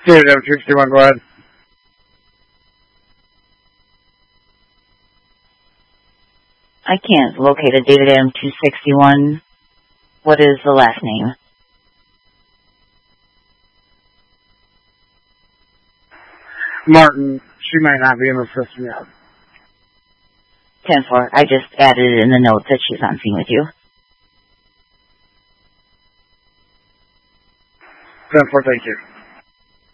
David M261, go ahead. I can't locate a David M261. What is the last name? Martin. She might not be in the system yet. 10-4. I just added it in the notes that she's on scene with you. 10-4, thank you.